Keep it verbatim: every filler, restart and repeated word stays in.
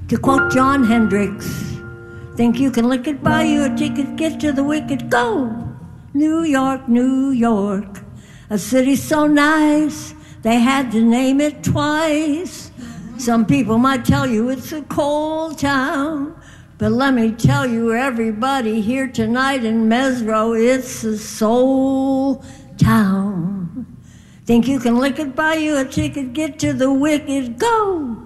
To quote John Hendricks, think you can lick it, buy you a ticket, get to the wicket, go! New York, New York, a city so nice, they had to name it twice. Some people might tell you it's a cold town, but let me tell you, everybody here tonight in Mesro, it's a soul town. Think you can lick it, buy you a ticket, get to the wicket, go!